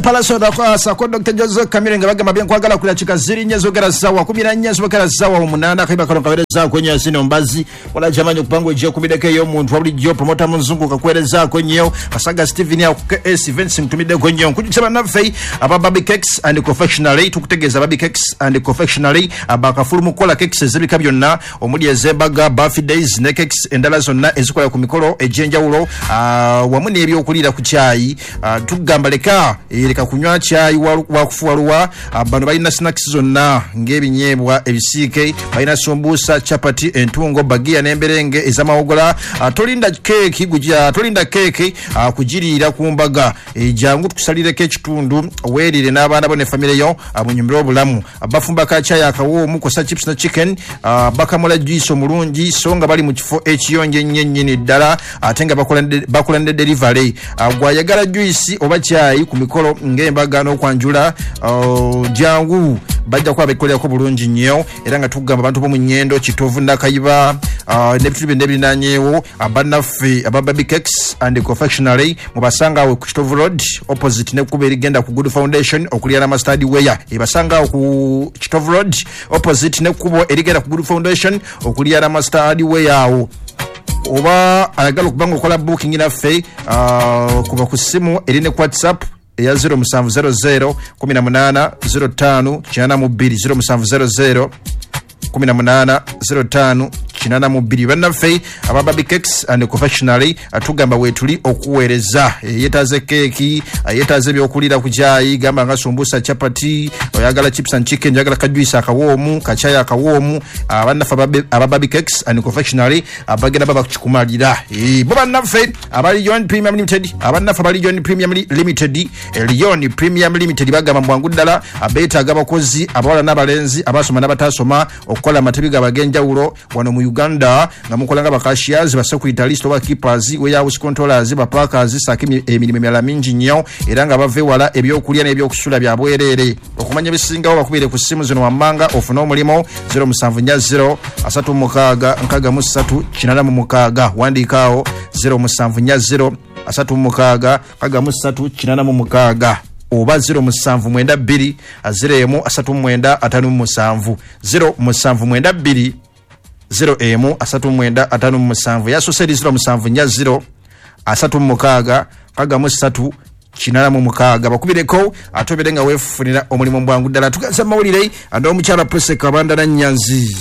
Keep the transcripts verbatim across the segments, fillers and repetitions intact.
Palasoda kwa sako Doctor Joseph Kamire ngabaga mabyen kwagala kula chikaziri nyezo gara sawa kumi na nne zokera sawa umunana kaiba kano kawereza kwenye asino mbazi wala jamani kupango je kubideke yo muntu wabuli jo promoter muzungu kakwereza kwenye kasaga Steven ya S events mtumide kwenye kujichaba nafei aba baby cakes and confectionery tukutegeza baby cakes and confectionery abaka fulu mukola cakes zebika byonna omuli ezebaga birthdays ne cakes endala zonna ezikola ku mikolo ejenja ulo uh, wamune ebyo okulira ku chai uh, tugamba leka leka kunywa chai wa kufualuwa bano balina snacks zonna ngebinyebwa ebisike balina sombusa chapati entungo bagia nemberenge ezamaogola tolinda cake gujja tolinda cake kujirira kumbaga ejangu tukusalire ke kitundu werire n'abaana bone family yo abunyumiro obulamu bafumba ka chai akawo mu kosa chips na chicken bakamola juice omulungi songa bali mu kifo ekiyonje nyennyini ddala atenga bakola bakola delivery gwayagala juice oba chai ku mikolo ngembaga no kwanjula uh, jangu bajja kwa bekolera ko bulungi nnyo era nga tugamba abantu bo mu nyendo kitovu ndakayiba uh, nebitubi nebinanyewo abanafe abababy cakes and confectionery mubasanga we ku Kitovu Road opposite ne kuberi genda ku Good Foundation okuliana ma study weya ebasanga ku Kitovu Road opposite ne kubo erigenda ku Good Foundation okuliana ma study weya oba alagala kubanga okola booking na fe uh, kuba ku simu erine ku WhatsApp ya zero musanvu zero zero kumi na munana zero tano kinana mu bbiri zero musanvu zero zero kumi na munana zero tano kinana mu bbiri bannaffe aba baby cakes and confectionery atugamba wetuli okuwereza yetaze keki yetaze byokulira ku chai gamba nga sombusa chapati oyagala chips and chicken oyagala kajuisa akawomu kachaya akawomu abannaffe aba baby cakes and confectionery abagenda baba kuchikumalira eh bo bannaffe abali Lion Premium Limited abannaffe abali Lion Premium Limited Lion Premium Limited bagamba mwangu ddala abeta agabakozi abawala n'abalenzi abasoma n'abatasoma okola matabiga bagenja ulo wano mu Uganda nga mukolanga bakashias basekuritalis toba keepers we house controllers ba packers sakimi emirimu emyala mingi nnyo era nga bave wala ebyokulya n'ebyokusula bya bwerere okumanya bisingawo bakubire ku simu zino wamanga ofuna omulimo zero musanvu nnya zero asatu mukaaga nkaga mu ssatu kinana mu mukaaga wandikaawo zero musanvu nnya zero asatu mukaaga nkaga mu ssatu kinana mu mukaaga oba zero musanvu mwenda bbiri zero emu asatu mwenda atanu musanvu zero musanvu mwenda bbiri zero emu asatu mwenda atanu musanvu ya soseri zero musanvu nnya zero asatu mukaaga kaga mu ssatu kinana mu mukaaga bakubireko atoberenga wefunira omulimo mbwangu ddala tugaza mawulire ando omukyala Presse Kabanda na Nyanzi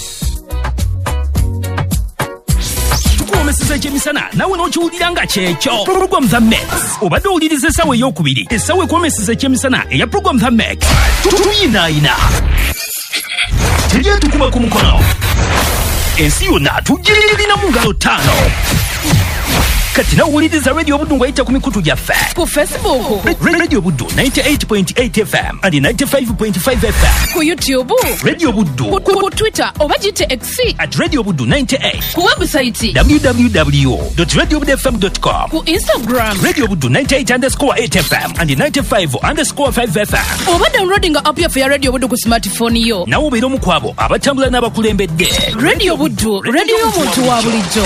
Mesiza chemisana nawe nochiwuliranga checho program za Max obadde owuliriza essawa ey'okubiri essawa ekwomesiza chemisana eya program za Max tuyinaayina tujye tukuba ku mukono ensi yonna tugirina mu ngalo ttaano kati nawuliriza Radio Buddu ng'ayita ku mikutu gyaffe ku Facebook Radio Buddu ninety-eight point eight F M and ninety-five point five F M ku YouTube Radio Buddu ku Twitter oba gite X at Radio Buddu ninety-eight ku website w w w dot radio buddu f m dot com ku Instagram Radio Buddu ninety-eight underscore eight F M and ninety-five underscore five F M oba downloading app ya ya Radio Buddu ku smartphone yo nawo obeera omu kwabo abatambula n'abakulembedde Radio Buddu radio y'omuntu wa bulijjo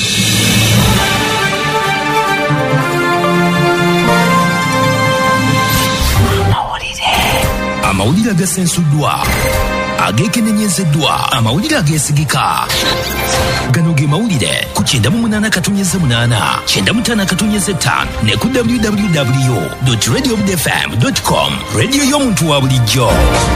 amawulire agasensuddwa agekenenyezeddwa amawulire ageesigika gano ge mawulire ku kyenda mu munaana katonnyeze munaana kyenda mu ttaano katonnyeze ttaano ne ku w w w dot radio buddu f m dot com rediyo y'omuntu wa bulijjo.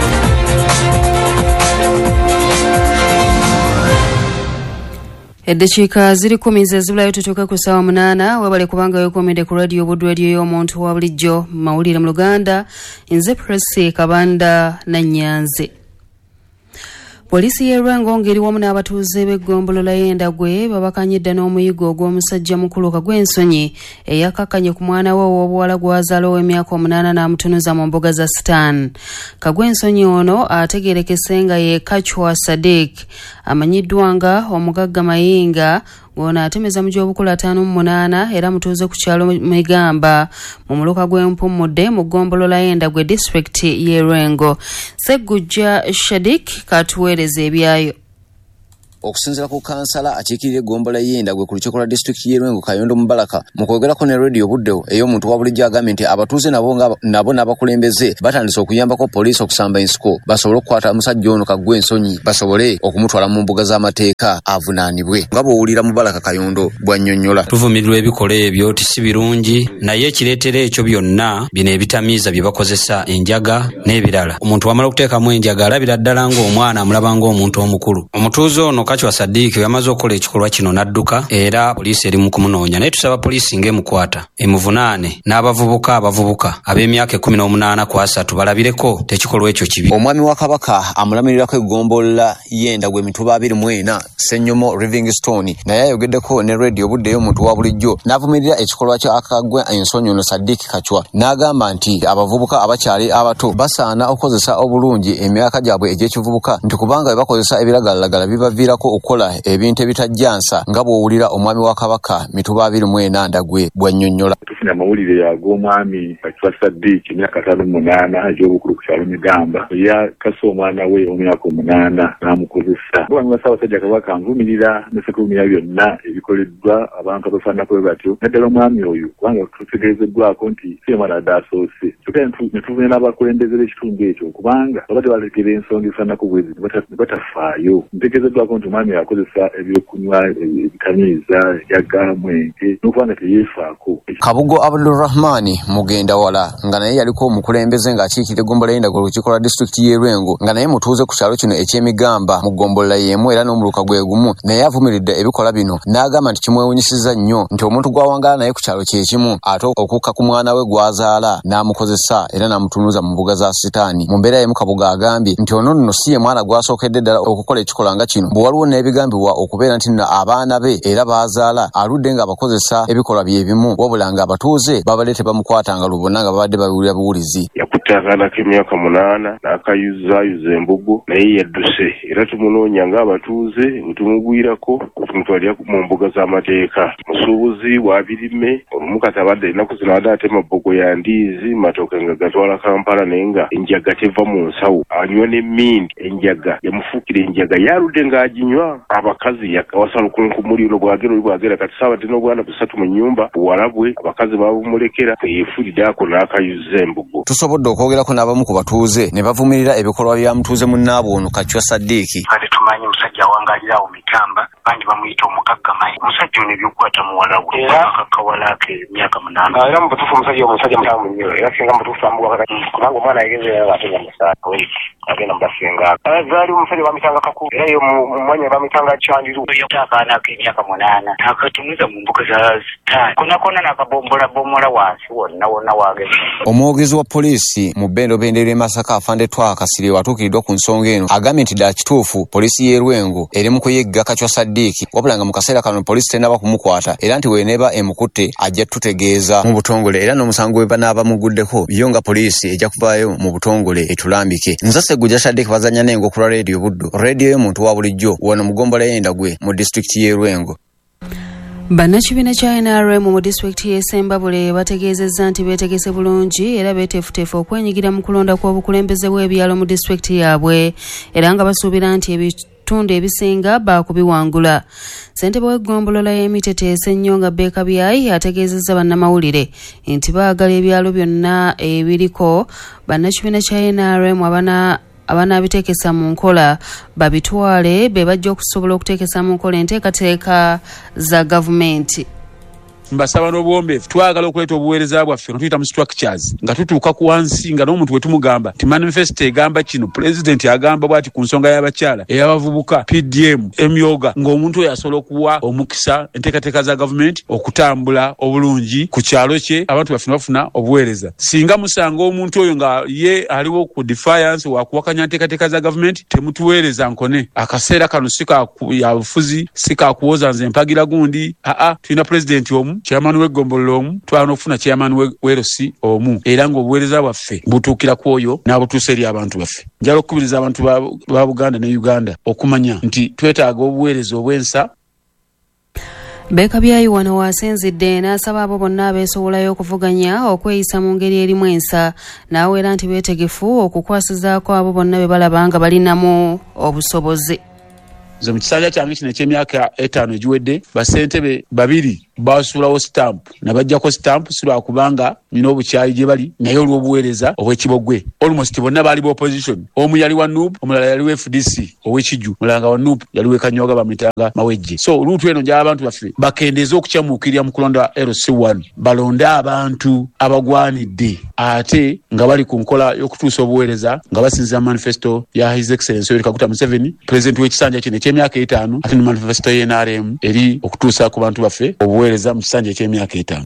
Eddakiika ziri kumi ze zibulayo tutuuka ku ssaawa munaana wabale kubanga weekomedde ku Radio Buddu rediyo y'omuntu wa bulijjo mawulire mu Luganda nze Presse Kabanda na Nyanzi. Polisi y'e Lwengo ngeri wamu n'abatuuze b'eggombolola y'Endagwe babakanyidde n'omuyigo ogw'omusajja mukulu Kagwensonyi eyakakkanye ku mwana we ow'obuwala gwazaala ow'emyaka omunaana n'amutunuza mu mbuga za Stan. Kagwensonyi ono ategeerekese nga ye Kachwa Sadiq amanyiddwa nga omugagga Mayinga ng'ono atemeza mu gy'obukulu ataano mu munaana era mutuuze ku kyalo Migamba mu muluka gw'Empummudde mu ggombolola y'Endagwe district y'e Lwengo. Sseggujja Shadik katuweereza ebyayo. okusinziira ku kansala akiikirira eggombolola y'Endagwe ku lukiiko lwa disitulikiti y'e Lwengo Kayondo Mubaraka mu kwogerako ne Radio Buddewo ey'omuntu wa bulijjo agambye nti abatuuze nabo nga nabo n'abakulembeze batandise okuyambako poliisi okusamba ensiko basobole okukwata omusajja ono Kaggwa Ensonyi basobole okumutwala mu mbuga z'amateeka avunaanibwe nga bw'owulira Mubaraka Kayondo bw'annyonnyola. Tuvumirirwa ebikola ebyo ti si birungi naye ekireetera ekyo byonna bino ebitamiiza bye bakozesa enjaga n'ebirala. Omuntu wamala okuteekamu enjaga alabira ddala ng'omwana amulaba ng'omuntu omukulu. Omutuuze ono Kachwa Sadiiki yamaze okukola ekikolwa kino n'adduka era poliisi eri mu kumunoonya naye tusaba poliisi ng'emukwata emuvunaane n'abavubuka abavubuka ab'emyaka ekkumi n'omunaana ku asatu balabireko tekikolwa ekyo kibi. Omwami wa Kabaka amulamirirako eggombolola y'Endagwe Mituba abiri mu ena Ssenyomo Livingstone naye ayogeddeko ne Radio Buddeyo omuntu wa bulijjo n'avumirira ekikolwa kya Kaggwa Ensonyi ono Sadiiki Kachwa n'agamba nti abavubuka abakyali abato basaana okukozesa obulungi emyaka gyabwe egy'ekivubuka nti kubanga bwe bakozesa ebiragalalagala bibaviirako okukola ebintu ebitajjansa nga bw'owulira omwami wa Kabaka Mituba abiri mu ena Ndagwe bw'annyonnyola. Tufuna amawulire ag'omwami Kachwa Sadiiki emyaka ataano munaana egy'obukulu ku kyalo Migamba yakasa omwana we omyaka omunaana n'amukozesa. Omwami wa Ssaabasajja Kabaka nvumirira n'esekulumira byonna ebikoleddwa abantu abafaananako bwe batyo naddala omwami oyo kubanga tutegeezeddwako nti si mwana adde asoose kyokka ne tuvune n'abakulembeze b'ekitundu ekyo kubanga babadde balekera ensonga efaananako bwezi ne batafaayo. Ntegeezeddwako nti omwami akozesa ebyokunywa ebitamiiza enjaga mwenge n'okubanga teyeefaako. Kabugo Abdulrahmani mugenda wala nga naye yaliko omukulembeze ng'akiikira eggombolola y'Endagwe ku lukiiko lwa disitulikiti y'e Lwengo nga naye mutuuze ku kyalo kino eky'Emigamba mu ggombolola y'emu era n'omuluka gwe gumu naye avumiridde ebikola bino n'agamba nti kimwewunyisizza nnyo nti omuntu gw'awangaala naye ku kyalo kye kimu ate okukka ku mwana we gw'azaala n'amukozesa era n'amutunuza mu mbuga za sitaani. Mu mbeera y'emu Kabuga agambye nti ono nno si ye mwana gw'asookedde ddala okukola ekikolwa nga kino bwe waliwo n'ebigambibwa okubeera nti nno abaana be era baazaala aludde nga bakozesa ebikolwa bye bimu wabula nga abatuuze babadde tebamukwatanga lubona nga babadde babiwulira buwulizi. Yakutte akaana k'emyaka munaana n'akayuzaayuza embugo naye yadduse era tumunoonya ng'abatuuze bwe tumugwirako tumutwalira mu mbuga z'amateeka. Musuubuzi wa birime olumu kati abadde ennaku zino abadde atema bbogo ya ndiizi matooke nga gatwala Kampala naye nga enjaga teva mu nsawo anywa n'emmindi enjaga yamufuukira enjaga yaludde ng'aginywa. Abakazi yakawasa lukunkumuli ono bwagera oli bwagera kati saabadde n'obwana busatu mu nnyumba buwalabwe abakazi baabumulekera yeefuliddako n'akayuza embugo. Tusobodde okwogerako n'abamu ku batuuze ne bavumirira ebikolwa bya mutuuze munnaabwe ono Kachwa Sadiiki. Kati tumanyi musajja awangalira awo Migamba bandi bamuyita omugaggamayi. Musajja ono ebyokukwata muwala we era akakawala ke emyaka munaana. Era mu butuufu omusajja omusajja mutamu nnyo era singa mutuufu amuwa kubanga omwana yageze atenya musaako agenda mubasinga. Zaali omusajja bamitanga kaku era yo mumwanya bamitanga Kyandiru akaana k'emyaka munaana akatumiza mu mbuga za sitaani konakona n'akabombola bombola wansi wonna wonna wageze. Omwogezi wa poliisi mu bbendobendero e Masaka Afande Twa Kasirye atuukiridwa ku nsonga eno agambye nti ddala kituufu poliisi y'e Lwengo eri mu kuyigga Kachwa Sadiiki wabula nga mu kaseera kano poliisi tennaba kumukwata era nti weeneba emukutte ajja tutegeeza mu butongole era n'omusango we banaaba muguddeko yo nga poliisi ejja kuvaayo mu butongole etulambike. Nzase Gujja Sadiiki bazanya n'engo ku Radio Buddu radio y'omuntu wa bulijjo wano mu ggombolola y'Endagwe mu disitulikiti y'e Lwengo. Bannakibiina kya N R M mu disitulikiti y'e Ssembabule bategeezezza nti beetegese bulungi era beeteefuteefu okwenyigira mu kulonda kw'obukulembeze bw'ebyalo mu disitulikiti yaabwe era nga basuubira nti ebitundu ebisinga baakubiwangula. Ssentebe w'eggombolola y'Emitete Ssennyonga Beekabyayi ategeezezza bannamawulire nti baagala ebyalo byonna ebiriko bannakibiina kya N R M abana abanabiteekesa mu nkola babitwale be bajja okusobola okuteekesa mu nkola enteekateeka za gavumenti. mbasaba n'obuwombeefu twagala okuleeta obuweereza bwaffe tuyita mu structures nga tutuuka ku wansi nga n'omuntu we tumugamba ti manifesto egamba kino pulezidenti agamba bw'ati ku nsonga y'abakyala ey'abavubuka P D M emyoga ng'omuntu oyo asobola okuwa omukisa enteekateeka za gavumenti okutambula obulungi ku kyalo kye abantu bafuna bafuna obuweereza. Singa musanga omuntu oyo nga ye aliwo ku defiance wakuwakanya nteekateeka za gavumenti temutuweereza nkone akaseera kano si ka yabufuzi si ka kuwoza nze mpagira gundi aa tulina pulezidenti omu chairman w'eggombolola omu twalina okufuna chairman w'erosi omu era ng'obuweereza bwaffe butuukira ku oyo n'abutuusa eri abantu baffe. Njala okukubiriza abantu ba Buganda ne Uganda okumanya nti twetaaga obuweereza obw'ensa. Beekabyayi wano wasinzidde n'asaba abo bonna abeesowolayo okuvuganya okweyisa mu ngeri erimu ensa n'aweera nti beetegefu okukwasizaako abo bonna be balaba nga balinamu obusobozi. nze mu kisanja kyange kino eky'emyaka etaano egiwedde bassentebe babiri basuulawo stamp nabajjako stamp silwa kubanga nina obukyayi gye bali naye olw'obuweereza obw'ekibogwe almost bonna baali opposition omu yali wa N U P omulala yali wa F D C ow'ekiju mulala nga wa N U P yali w'ekanyoga bamuyitanga mawejje so oluutu eno njala abantu baffe bakendeeza okukyamuukirira mu kulonda L C one balonde abantu abagwanidde ate nga bali ku nkola y'okutuusa obuweereza nga basinziza manifesto ya His Excellency Yoweri Kaguta Museveni president w'ekisanja kino eky'emyaka etaano ate ne manifesto y'N R M eri okutuusa ku bantu baffe obuweereza mu kisanja eky'emyaka etaano.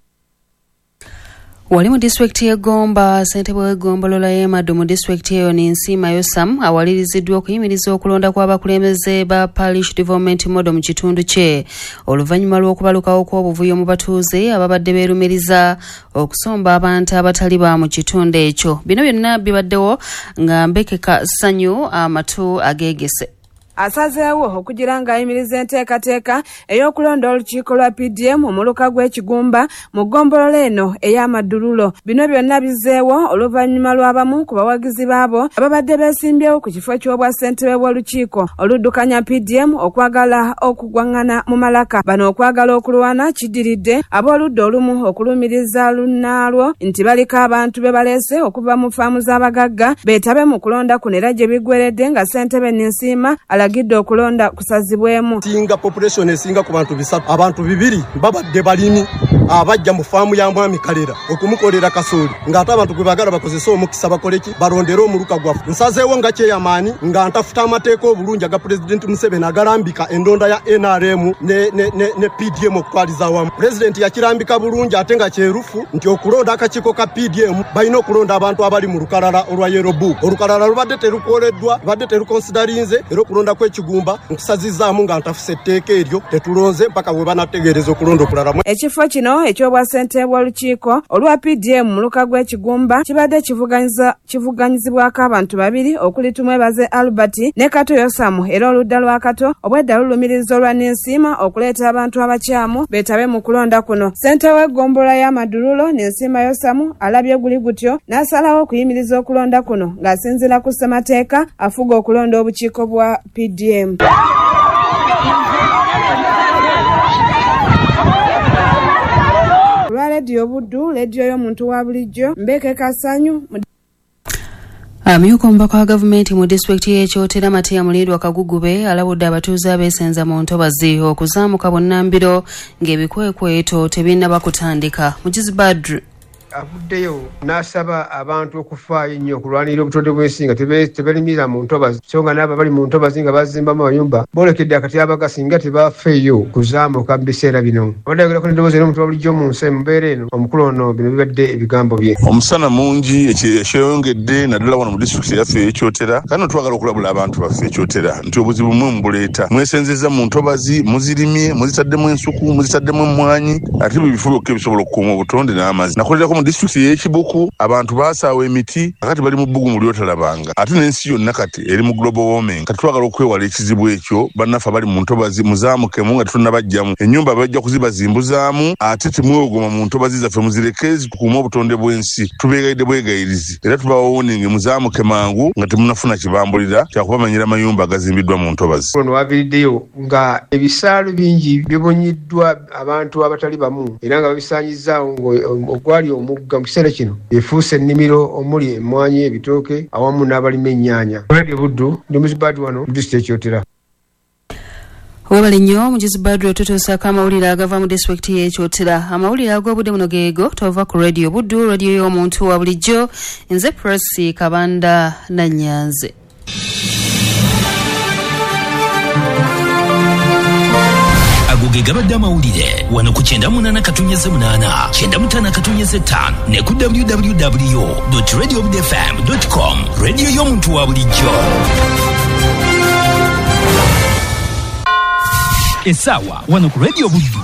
Wali mu disitulikiti y'Egomba ssentebe w'eggombolola y'e Maddu mu disitulikiti eyo Ninsiima Yosam awaliriziddwa okuyimiriza okulonda kw'abakulembeze ba Parish Development Model mu kitundu kye oluvannyuma lw'okubalukawo kw'obuvuyo mu batuuze ababadde beerumiriza okusomba abantu abatali ba mu kitundu ekyo. Bino byonna bibaddewo nga mbekeka ssanyu amatu ageegese. Asazeewo okugira ng'ayimiriza enteekateeka ey'okulonda olukiiko lwa P D M omuluka gw'ekigumba mu ggombolola eno ey'Amaddululo. Bino byonna bizeewo oluvannyuma lw'abamu ku bawagizi baabo ababadde beesimbyewo ku kifo ky'obwassentebe bw'olukiiko oluddukanya P D M okwagala okugwaŋŋana mu malaka. Bano okwagala okulwana kiddiridde ab'oludda olumu okulumiriza lunnaalwo nti baliko abantu be baleese okuva mu faamu z'abagagga beetabe mu kulonda kuno era gye biggweredde nga ssentebe Ninsiima alagidde okulonda kusazibwemu. Singa population esinga ku bantu bisatu abantu bibiri babadde balimi abajja mu faamu ya Mwami Kalera okumukolera kasooli ng'ate abantu gwe bagala bakozesa omukisa bakoleki balondera omuluka gwafu. Nsazeewo nga kyeyamaani nga ntafuta amateeka obulungi aga President Museveni agalambika endonda ya N R M ne, ne, ne, ne P D M okutwaliza wamu. President yakirambika bulungi ate nga kyerufu nti okulonda akakiiko ka P D M balina okulonda abantu abali mu lukalala olwa Yellow Book. Olukalala lubadde terukooleddwa lubadde terukonsiderinze era okulonda kw'ekigumba nkusazizaamu nga ntafuse etteeka eryo tetulonze mpaka bwe banategeereza okulonda okulala. Ekifo kino eky'obwassentebe bw'olukiiko olwa P D M mu luka gw'ekigumba kibadde kivuganyizibwako abantu babiri okuli Tumwebaze Albert ne Kato Yosamu era oludda lwa Kato obwedda lulumiriza olwa Ninsiima okuleeta abantu abakyamu beetabe mu kulonda kuno. Ssentebe w'eggombolola y'Amaddululo Ninsiima Yosamu alabye guli gutyo n'asalawo okuyimiriza okulonda kuno ng'asinziira ku ssemateeka afuga okulonda obukiiko bwa P D M. Lwa Radio Buddu, radio y'omuntu wa bulijjo, Mbekeka Ssanyu. Amyuka omubaka wa gavumenti mu disitulikiti y'Ekyotera Mateya Mulindwa Kagugube alabudde abatuuze abeesenza mu ntobazi okuzaamuka bonnambiro ng'ebikwekweto tebinnaba kutandika. Mugizi Badru avuddeyo n'asaba abantu okufaayo ennyo okulwanirira obutonde bw'ensi nga tebeerimira mu ntobazi so nga n'abo bali mu ntobazi nga bazimbamu amayumba boolekedde akati abaga singa tebafeeyo kuzaamuka mu biseera bino. Abadde ayogerako n'eddoboozi er'omuntu wa bulijjo mu nsi embeera eno omukulu ono bino bibadde ebigambo bye. Omusana mungi ekyeyongedde naddala wano mu disitulikiti yaffe ey'Ekyotera kandi twagala okulabula abantu baffe Ekyotera nti obuzibu mwe mubuleeta mwesenzezza mu ntobazi muzirimye muzitaddemu ensuku muzitaddemu emmwanyi ate bifo byokka ebisobola okukuuma obutonde n'amazzi. Nakolerako mu disitulikiti y'Ekibuku abantu baasaawa emiti akati bali mu bbugumu lyotalabanga ate n'ensi yonna kati eri mu global warming kati twagala okwewala ekizibu ekyo bannaffe abali mu ntobazi muzaamukemu nga tetonnabajjamu ennyumba bajja kuzibazimbuzaamu ate temwegoma mu ntobazi zaffe muzireke zitukuume obutonde bw'ensi tubeegayidde bwegayirizi era tubawoninge muzaamuke mangu nga temunafuna kibambulira kyakubamanyira amayumba agazimbiddwa mu ntobazi. Ono waviriddeyo nga ebisaalu bingi bibonyiddwa abantu abatali bamu era nga babisaanyizaawo ng'ogwali omugga mu kiseera kino efuuse ennimiro omuli emmwanyi ebitooke awamu n'abalima ennyaanya. Radio Buddu ndi Mugizi Badru wano mu disitulikiti y'Ekyotera. Webale nnyo Mugizi Badru tutuusaako amawulire agava mu disitulikiti y'Ekyotera. Amawulire ag'obudde muno geego tova ku Radio Buddu radio y'omuntu wa bulijjo nze Presi Kabanda Nannyanze. Agoge gabadde amawulire wano ku kyenda munana katunnyeze munana kyenda mutaano katunnyeze ttaano ne ku w w w dot radio buddu f m dot com radio y'omuntu wa bulijjo. Essaawa wano ku Radio Buddu.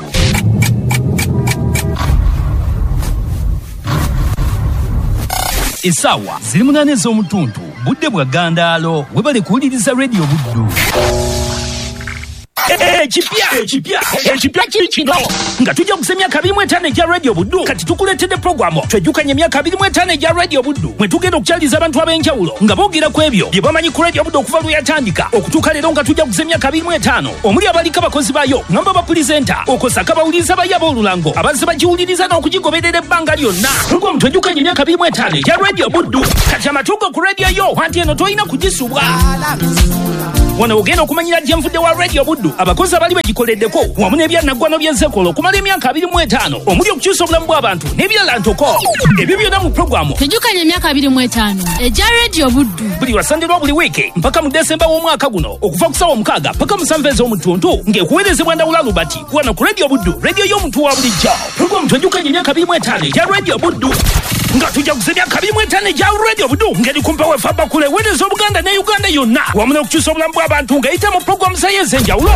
Essaawa ziri munaana ez'omutuntu budde bwa Gandaalo webale kuwuliriza Radio Buddu. ekipya ekipya ekipya kiri kino nga tujja kusa emyaka abiri mu etaano egya radio buddu kati tukuleetedde puroguramu twejjukanye emyaka abiri mu etaano egya radio buddu mwe tugenda okukyaliza abantu ab'enjawulo nga boogera ku ebyo bye bamanyi ku radio buddu okuva lwe yatandika okutuuka leero nga tujja kusa emyaka abiri mu etaano omuli abaliko abakozi baayo ngamba bapulizenta okosaka bawuliriza bayi ab'olulango abazze bagiwuliriza n'okugigoberera ebbanga lyonna puroguramu twejjukanye emyaka abiri mu etaano egya radio buddu kati amatuugo ku radio yo anti eno tolina kugisubwa wano ogenda okumanyira gyenvudde wa radio buddu abakozi abali begikoleddeko wamu n'ebyanaggwano by'ensekolo okumala emyaka abiri mu etaano omuli okukyusa obulamu bw'abantu n'ebirala ntoko ebyo byonna mu puroguramu tejjukanye emyaka abiri mu etaano egya radio buddu buli lwasande lwa buli wiiki mpaka mu desemba w'omwaka guno okuva ku ssaawa omukaaga paka musanvu ez'omutuntu ng'ekuweerezebwa ndawula lubati wano ku radio buddu radio y'omuntu wa bulijjo puroguramu twejjukanye emyaka abiri mu etaano egya radio buddu nga tujja kusa emyaka abiri mu etaano egya radio buddu ng'eri kumpa wefa bakula eweereza obuganda ne uganda yonna wamu n'okukyusa obulamu bw'abantu ng'eyita mu puroguramu zayo ez'enjawulo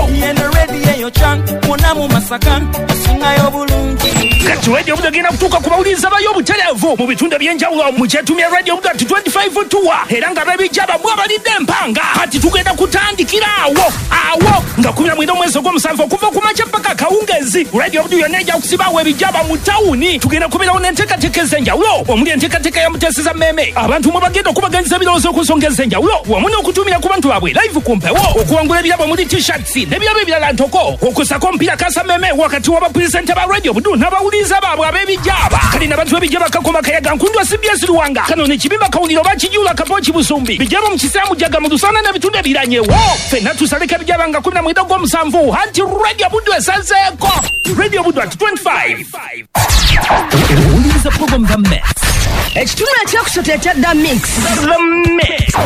kati radio buddu egenda kutuuka ku bawuliriza bayo obutereevu mu bitundu eby'enjawulo mu kyetumya radio buddu ati twenty-five tuwa era nga b'ebijjaba mwabalidde empanga ati tugenda kutandikira awo awo nga kumi na mwenda omwezi ogw'omusanvu okuva ku makya paka akawungezi radio buddu yonna ejja kusibaawo ebijjaba mu tawuni tugenda kubeerawo n'enteekateeka ez'enjawulo omuli enteekateeka ya muteesi za mmeeme abantu mwe bagenda okubaganyiza ebirowoozo ku nsonga ez'enjawulo wamu n'okutumira ku bantu baabwe live ku mpewo okuwangula ebirabo omuli t-shirts n'ebirabo ebirala ntoko okusako omupiira kasa mmeeme wakati w'abapulezidenti ba radio buddu n'abawuliriza baabwe ab'ebijjaba kali n'abantu b'ebijjaba kakoma kayaga nkundwa C B S Luwanga kano nekibimba kawuliro bakijula kapochi busumbi bijjaba mu kisaamu jaga mu lusana n'ebitundu ebiranyewo ffenna tusaleko ebijjaba nga kumi na mwenda ogw'omusanvu anti radio buddu esazeeko radio buddu at twenty-five owuliriza puroguramu za mix ekitundu ekyokusota ekya the mix the mix